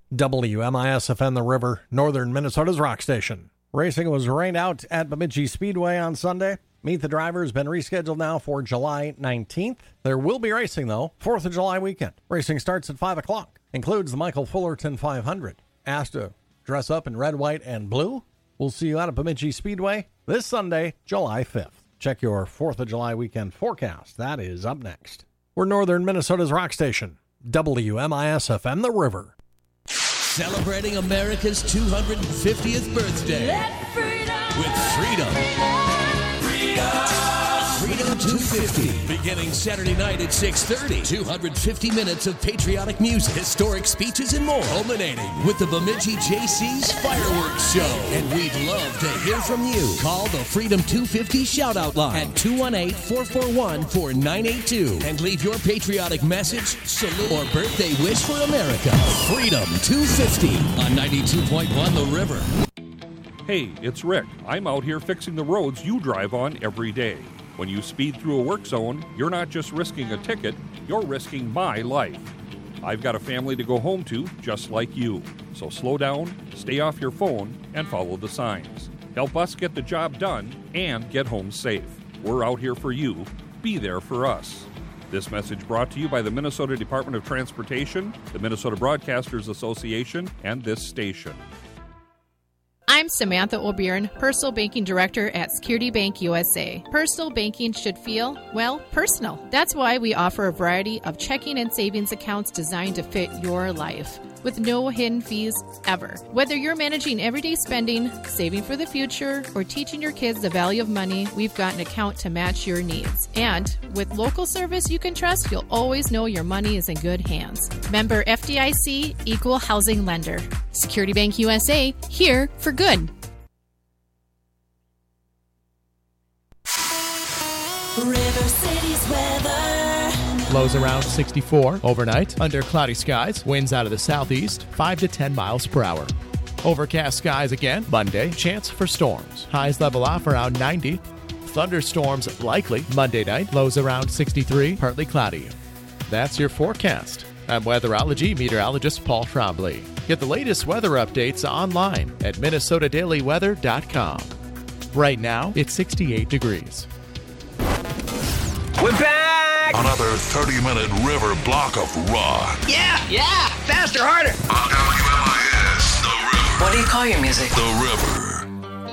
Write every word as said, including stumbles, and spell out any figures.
W M I S F M The River, northern Minnesota's rock station. Racing was rained out at Bemidji Speedway on Sunday. Meet the Driver has been rescheduled now for July nineteenth. There will be racing, though, fourth of July weekend. Racing starts at five o'clock. Includes the Michael Fullerton five hundred. Asked to dress up in red, white, and blue? We'll see you out at Bemidji Speedway this Sunday, July fifth. Check your fourth of July weekend forecast. That is up next. We're northern Minnesota's rock station, W M I S F M The River. Celebrating America's two hundred fiftieth birthday. Let freedom, with Freedom. freedom. Freedom two fifty. Beginning Saturday night at six thirty. two hundred fifty minutes of patriotic music, historic speeches, and more. Culminating with the Bemidji J C's fireworks show. And we'd love to hear from you. Call the Freedom two fifty shout-out line at two one eight, four four one, four nine eight two and leave your patriotic message, salute, or birthday wish for America. Freedom two fifty on ninety-two point one The River. Hey, it's Rick. I'm out here fixing the roads you drive on every day. When you speed through a work zone, you're not just risking a ticket, you're risking my life. I've got a family to go home to, just like you. So slow down, stay off your phone, and follow the signs. Help us get the job done and get home safe. We're out here for you. Be there for us. This message brought to you by the Minnesota Department of Transportation, the Minnesota Broadcasters Association, and this station. I'm Samantha O'Byrne, Personal Banking Director at Security Bank U S A. Personal banking should feel, well, personal. That's why we offer a variety of checking and savings accounts designed to fit your life, with no hidden fees ever. Whether you're managing everyday spending, saving for the future, or teaching your kids the value of money, we've got an account to match your needs. And with local service you can trust, you'll always know your money is in good hands. Member F D I C, Equal Housing Lender. Security Bank U S A, here for good. River City's weather. Lows around sixty-four overnight. Under cloudy skies, winds out of the southeast, five to ten miles per hour. Overcast skies again Monday, chance for storms. Highs level off around ninety. Thunderstorms likely Monday night, lows around sixty-three, partly cloudy. That's your forecast. I'm weatherology meteorologist Paul Trombley. Get the latest weather updates online at minnesota daily weather dot com. Right now, it's sixty-eight degrees. We're back! Another thirty-minute river block of rock. Yeah, yeah! Faster, harder! On W M I S, The River. What do you call your music? The River.